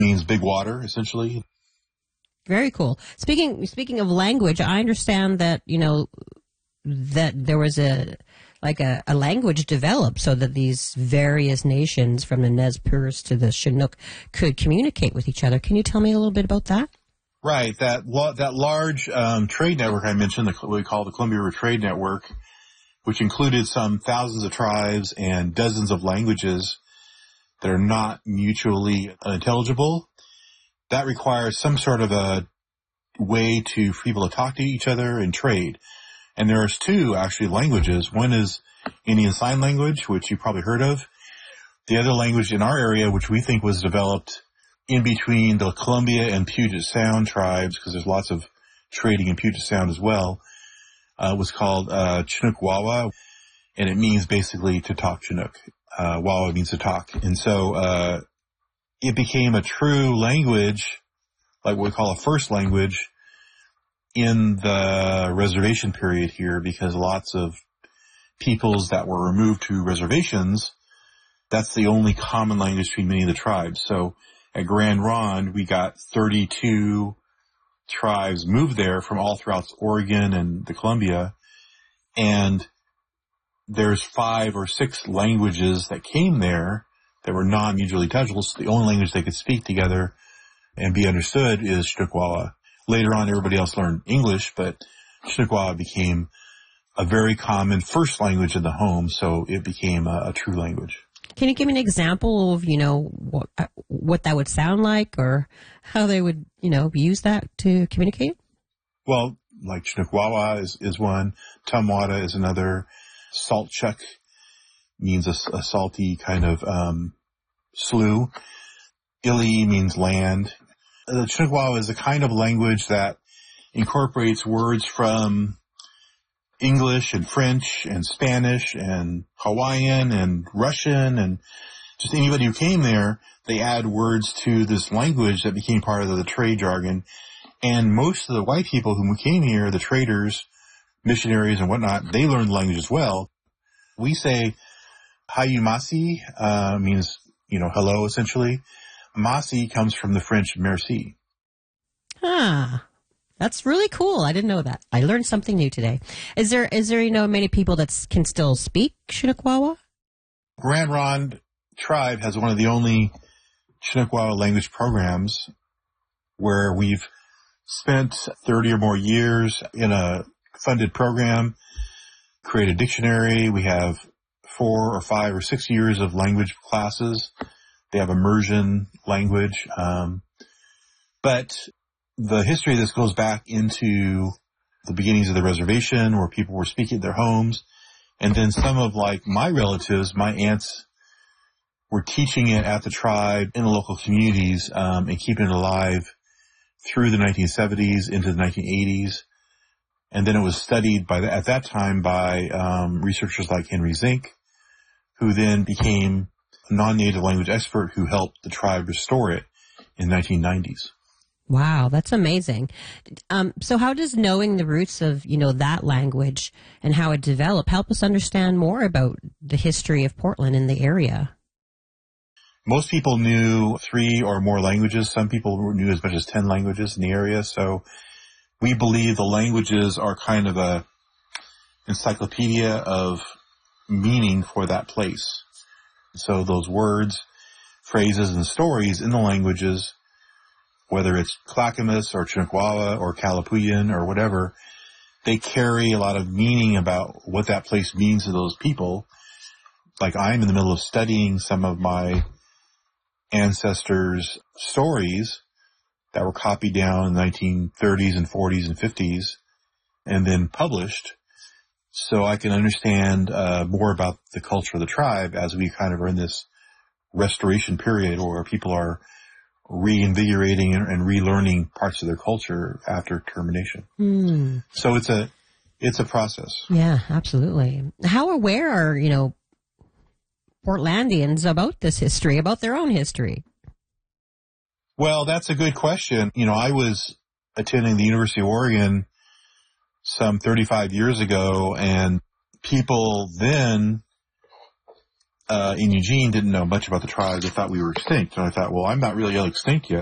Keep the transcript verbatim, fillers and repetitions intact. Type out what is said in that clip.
means big water, essentially. Very cool. Speaking speaking of language, I understand that, you know, that there was a like a, a language developed so that these various nations from the Nez Perce to the Chinook could communicate with each other. Can you tell me a little bit about that? Right. That that large um, trade network I mentioned, the, what we call the Columbia River Trade Network, which included some thousands of tribes and dozens of languages that are not mutually intelligible. That requires some sort of a way to for people to talk to each other and trade. And there's two, actually, languages. One is Indian Sign Language, which you probably heard of. The other language in our area, which we think was developed in between the Columbia and Puget Sound tribes, because there's lots of trading in Puget Sound as well, uh, was called uh, Chinook Wawa, and it means basically to talk Chinook. Uh, Wawa means to talk. And so uh it became a true language, like what we call a first language, in the reservation period here, because lots of peoples that were removed to reservations, that's the only common language between many of the tribes. So at Grand Ronde, we got thirty-two tribes moved there from all throughout Oregon and the Columbia, and there's five or six languages that came there that were non-mutually intelligible, so the only language they could speak together and be understood is Chinook Wawa. Later on, everybody else learned English, but Chinook Wawa became a very common first language in the home, so it became a, a true language. Can you give me an example of, you know, what, what that would sound like, or how they would, you know, use that to communicate? Well, like Chinook Wawa is, is one. Tumwata is another. Saltchuk means a, a salty kind of um, slough. Ili means land. The Chinook Wawa is a kind of language that incorporates words from English and French and Spanish and Hawaiian and Russian, and just anybody who came there, they add words to this language that became part of the trade jargon. And most of the white people who came here, the traders, missionaries and whatnot, they learned the language as well. We say Hayumasi, uh, means, you know, hello, essentially. Masi comes from the French merci. Ah, that's really cool. I didn't know that. I learned something new today. Is there, is there, you know, many people that can still speak Chinook Wawa? Grand Ronde tribe has one of the only Chinook Wawa language programs where we've spent thirty or more years in a funded program, create a dictionary. We have four or five or six years of language classes. They have immersion language. Um, but the history of this goes back into the beginnings of the reservation, where people were speaking at their homes. And then some of, like, my relatives, my aunts, were teaching it at the tribe in the local communities, um, and keeping it alive through the nineteen seventies into the nineteen eighties. And then it was studied by the, at that time by um, researchers like Henry Zink, who then became a non-native language expert who helped the tribe restore it in the nineteen nineties. Wow, that's amazing. Um, so how does knowing the roots of, you know, that language and how it developed help us understand more about the history of Portland in the area? Most people knew three or more languages. Some people knew as much as ten languages in the area. So we believe the languages are kind of a encyclopedia of meaning for that place. So those words, phrases, and stories in the languages, whether it's Clackamas or Chinook Wawa or Kalapuyan or whatever, they carry a lot of meaning about what that place means to those people. Like, I'm in the middle of studying some of my ancestors' stories that were copied down in the nineteen thirties and forties and fifties and then published, so I can understand uh, more about the culture of the tribe as we kind of are in this restoration period where people are reinvigorating and, and relearning parts of their culture after termination. Mm. So it's a it's a process. Yeah, absolutely. How aware are, you know, Portlandians about this history, about their own history? Well, that's a good question. You know, I was attending the University of Oregon some thirty-five years ago, and people then uh, in Eugene didn't know much about the tribes. They thought we were extinct. And I thought, well, I'm not really extinct yet.